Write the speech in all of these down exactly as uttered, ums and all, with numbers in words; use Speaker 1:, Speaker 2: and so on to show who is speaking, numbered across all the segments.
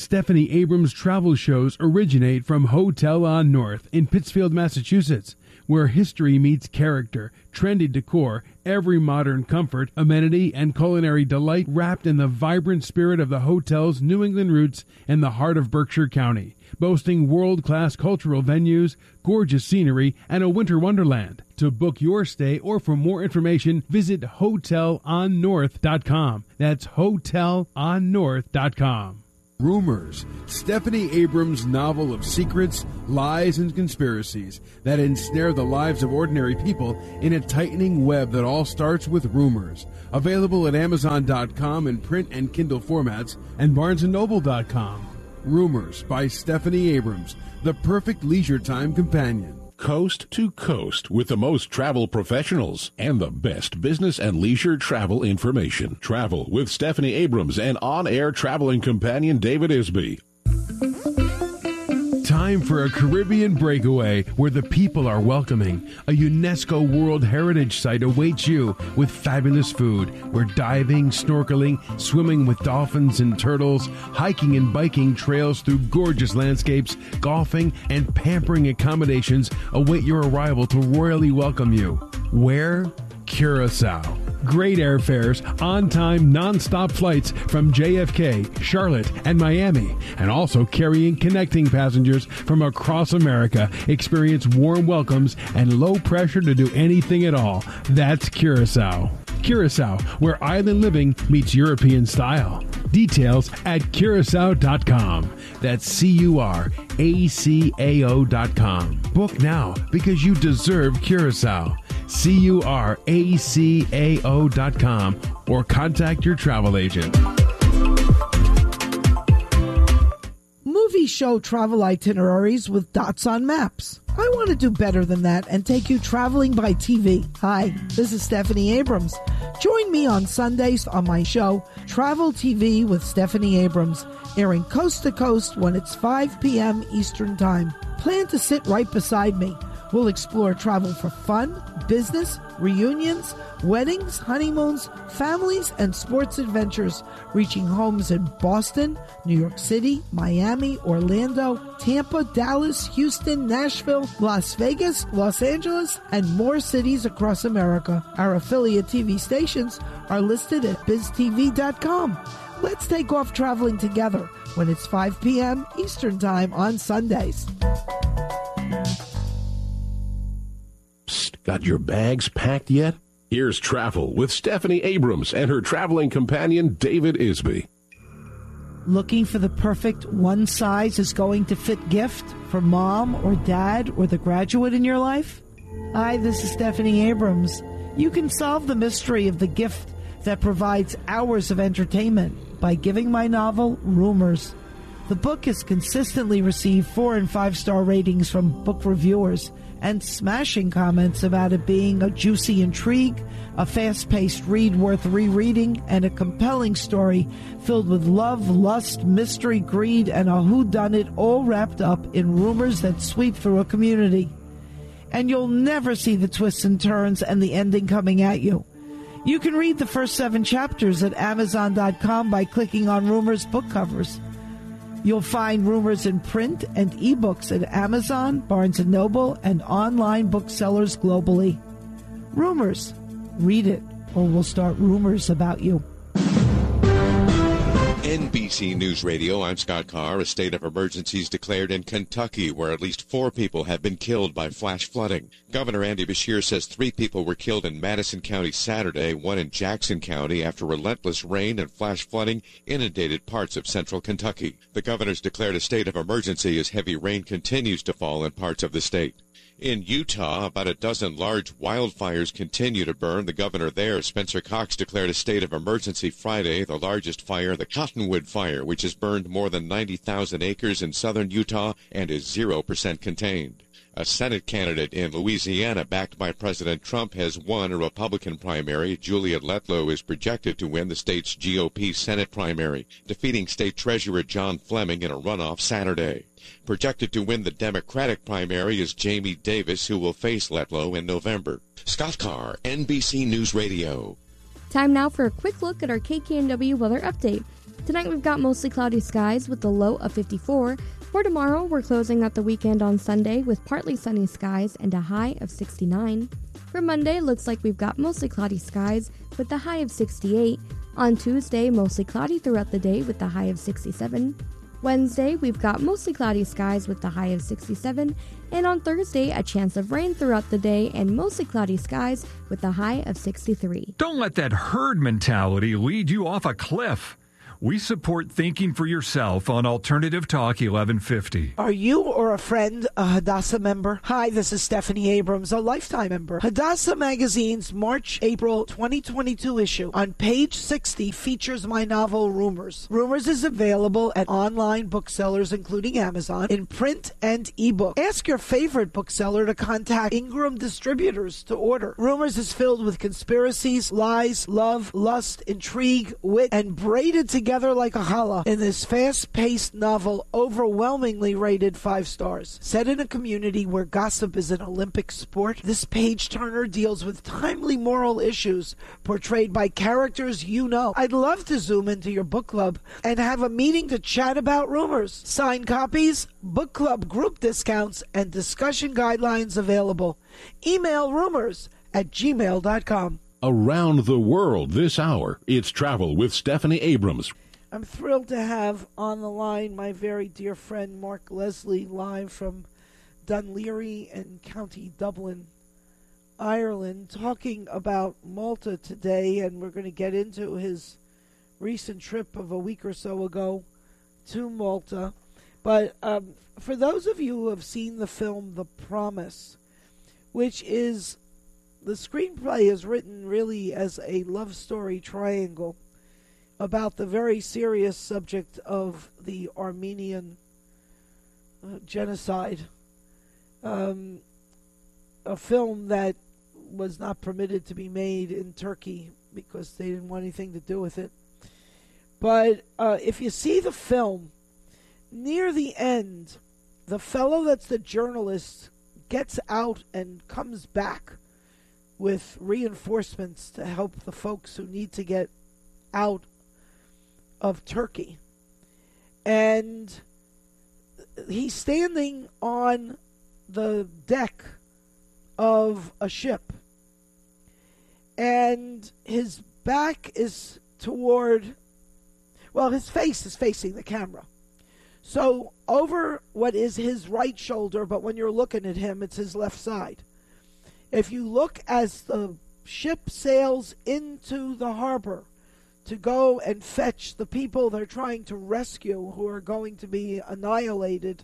Speaker 1: Stephanie Abrams travel shows originate from Hotel on North in Pittsfield, Massachusetts, where history meets character, trendy decor, every modern comfort, amenity, and culinary delight wrapped in the vibrant spirit of the hotel's New England roots in the heart of Berkshire County, boasting world-class cultural venues, gorgeous scenery, and a winter wonderland. To book your stay or for more information, visit hotel on north dot com. That's hotel on north dot com. Rumors, Stephanie Abrams' novel of secrets, lies, and conspiracies that ensnare the lives of ordinary people in a tightening web that all starts with rumors. Available at amazon dot com in print and Kindle formats and barnes and noble dot com. Rumors by Stephanie Abrams, the perfect leisure time companion.
Speaker 2: Coast to coast with the most travel professionals and the best business and leisure travel information. Travel with Stephanie Abrams and on-air traveling companion David Isby.
Speaker 1: Time for a Caribbean breakaway where the people are welcoming. A UNESCO World Heritage Site awaits you with fabulous food, where diving, snorkeling, swimming with dolphins and turtles, hiking and biking trails through gorgeous landscapes, golfing, and pampering accommodations await your arrival to royally welcome you. Where? Curacao. Great airfares, on-time, non-stop flights from J F K, Charlotte, and Miami, and also carrying connecting passengers from across America. Experience warm welcomes and low pressure to do anything at all. That's Curacao. Curacao, where island living meets European style. Details at curacao dot com. That's C U R A C A O dot com. Book now because you deserve Curacao. C U R A C A O dot com or contact your travel agent.
Speaker 3: Movie show travel itineraries with dots on maps. I want to do better than that and take you traveling by T V. Hi, this is Stephanie Abrams. Join me on Sundays on my show, Travel T V with Stephanie Abrams, airing coast to coast when it's five p.m. Eastern Time. Plan to sit right beside me. We'll explore travel for fun, business, reunions, weddings, honeymoons, families, and sports adventures, reaching homes in Boston, New York City, Miami, Orlando, Tampa, Dallas, Houston, Nashville, Las Vegas, Los Angeles, and more cities across America. Our affiliate T V stations are listed at biz t v dot com. Let's take off traveling together when it's five p.m. Eastern Time on Sundays.
Speaker 2: Got your bags packed yet? Here's Travel with Stephanie Abrams and her traveling companion David Isby.
Speaker 3: Looking for the perfect one-size-is-going-to-fit gift for mom or dad or the graduate in your life? Hi, this is Stephanie Abrams. You can solve the mystery of the gift that provides hours of entertainment by giving my novel Rumors. The book has consistently received four and five-star ratings from book reviewers and smashing comments about it being a juicy intrigue, a fast-paced read worth rereading, and a compelling story filled with love, lust, mystery, greed, and a whodunit, all wrapped up in rumors that sweep through a community. And you'll never see the twists and turns and the ending coming at you. You can read the first seven chapters at amazon dot com by clicking on Rumors book covers. You'll find Rumors in print and ebooks at Amazon, Barnes and Noble, and online booksellers globally. Rumors. Read it, or we'll start rumors about you.
Speaker 4: N B C News Radio, I'm Scott Carr. A state of emergency is declared in Kentucky, where at least four people have been killed by flash flooding. Governor Andy Beshear says three people were killed in Madison County Saturday, one in Jackson County, after relentless rain and flash flooding inundated parts of central Kentucky. The governor's declared a state of emergency as heavy rain continues to fall in parts of the state. In Utah, about a dozen large wildfires continue to burn. The governor there, Spencer Cox, declared a state of emergency Friday. The largest fire, the Cottonwood Fire, which has burned more than ninety thousand acres in southern Utah and is zero percent contained. A Senate candidate in Louisiana, backed by President Trump, has won a Republican primary. Juliet Letlow is projected to win the state's G O P Senate primary, defeating State Treasurer John Fleming in a runoff Saturday. Projected to win the Democratic primary is Jamie Davis, who will face Letlow in November. Scott Carr, N B C News Radio.
Speaker 5: Time now for a quick look at our K K N W weather update. Tonight we've got mostly cloudy skies with a low of fifty-four. For tomorrow, we're closing out the weekend on Sunday with partly sunny skies and a high of sixty-nine. For Monday, looks like we've got mostly cloudy skies with a high of sixty-eight. On Tuesday, mostly cloudy throughout the day with a high of sixty-seven. Wednesday, we've got mostly cloudy skies with a high of sixty-seven. And on Thursday, a chance of rain throughout the day and mostly cloudy skies with a high of sixty-three.
Speaker 6: Don't let that herd mentality lead you off a cliff. We support thinking for yourself on Alternative Talk eleven fifty.
Speaker 3: Are you or a friend a Hadassah member? Hi, this is Stephanie Abrams, a lifetime member. Hadassah Magazine's March-April twenty twenty-two issue on page sixty features my novel Rumors. Rumors is available at online booksellers including Amazon in print and ebook. Ask your favorite bookseller to contact Ingram Distributors to order. Rumors is filled with conspiracies, lies, love, lust, intrigue, wit, and braided together Together like a challah in this fast-paced novel, overwhelmingly rated five stars. Set in a community where gossip is an Olympic sport, this page-turner deals with timely moral issues portrayed by characters you know. I'd love to zoom into your book club and have a meeting to chat about Rumors. Signed copies, book club group discounts, and discussion guidelines available. Email rumors at gmail dot com.
Speaker 2: Around the world this hour, it's Travel with Stephanie Abrams.
Speaker 3: I'm thrilled to have on the line my very dear friend Mark Leslie, live from Dunleary and County Dublin, Ireland, talking about Malta today, and we're going to get into his recent trip of a week or so ago to Malta. But um, for those of you who have seen the film The Promise, which is, the screenplay is written really as a love story triangle about the very serious subject of the Armenian uh, genocide. Um, a film that was not permitted to be made in Turkey because they didn't want anything to do with it. But uh, if you see the film, near the end, the fellow that's the journalist gets out and comes back with reinforcements to help the folks who need to get out of Turkey. And he's standing on the deck of a ship. And his back is toward, well, his face is facing the camera. So over what is his right shoulder, but when you're looking at him, it's his left side. If you look as the ship sails into the harbor to go and fetch the people they're trying to rescue who are going to be annihilated,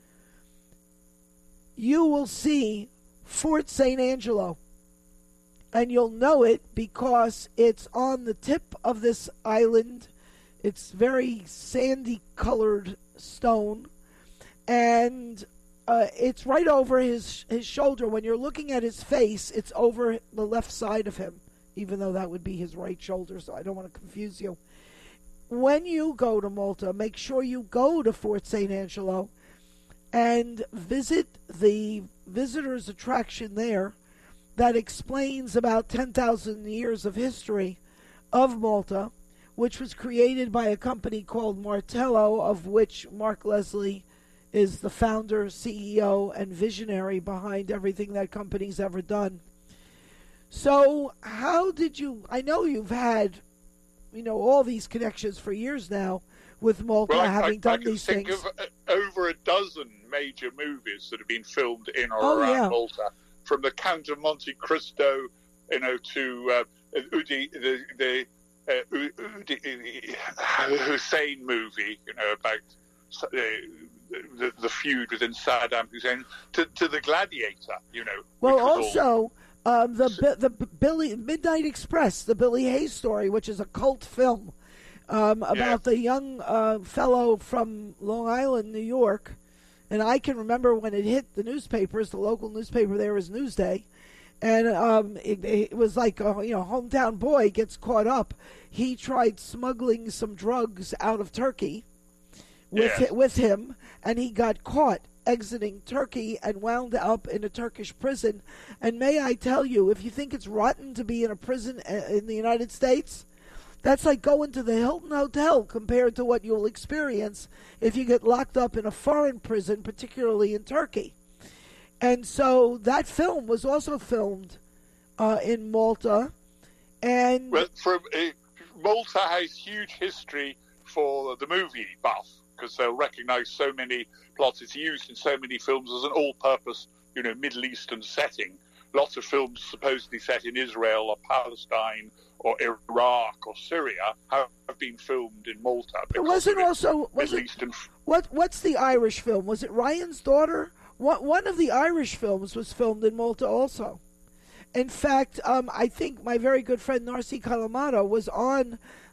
Speaker 3: you will see Fort Saint Angelo. And you'll know it because it's on the tip of this island. It's very sandy-colored stone. And uh, it's right over his, his shoulder. When you're looking at his face, it's over the left side of him, even though that would be his right shoulder, so I don't want to confuse you. When you go to Malta, make sure you go to Fort Saint Angelo and visit the visitors' attraction there that explains about ten thousand years of history of Malta, which was created by a company called Martello, of which Mark Leslie is the founder, C E O, and visionary behind everything that company's ever done. So how did you, I know you've had, you know, all these connections for years now with Malta,
Speaker 7: well, I,
Speaker 3: having
Speaker 7: I,
Speaker 3: done
Speaker 7: I can
Speaker 3: these
Speaker 7: think
Speaker 3: things.
Speaker 7: of uh, over a dozen major movies that have been filmed in or
Speaker 3: Oh,
Speaker 7: around
Speaker 3: yeah.
Speaker 7: Malta, from the Count of Monte Cristo, you know, to uh, Udi, the, the uh, Udi, Hussein movie, you know, about uh, the, the feud within Saddam Hussein, to, to The Gladiator, you know.
Speaker 3: Well,
Speaker 7: which was all-
Speaker 3: also, um, the the Billy Midnight Express, the Billy Hayes story, which is a cult film um, about
Speaker 7: Yeah.
Speaker 3: the young uh, fellow from Long Island, New York. And I can remember when it hit the newspapers, the local newspaper there was Newsday, and um, it, it was like a you know hometown boy gets caught up. He tried smuggling some drugs out of Turkey with
Speaker 7: Yes.
Speaker 3: with him, and he got caught. exiting Turkey and wound up in a Turkish prison. And may I tell you, if you think it's rotten to be in a prison in the United States, that's like going to the Hilton Hotel compared to what you'll experience if you get locked up in a foreign prison, particularly in Turkey. And so that film was also filmed uh, in Malta. And
Speaker 7: well, from, uh, Malta has huge history for the movie buff, because they'll recognize so many plots. It's used in so many films as an all-purpose, you know, Middle Eastern setting. Lots of films supposedly set in Israel or Palestine or Iraq or Syria have been filmed in Malta.
Speaker 3: It wasn't also was
Speaker 7: Middle
Speaker 3: it,
Speaker 7: Eastern.
Speaker 3: What what's the Irish film? Was it Ryan's Daughter? What one of the Irish films was filmed in Malta also. In fact, um, I think my very good friend Narcy Kalamata was on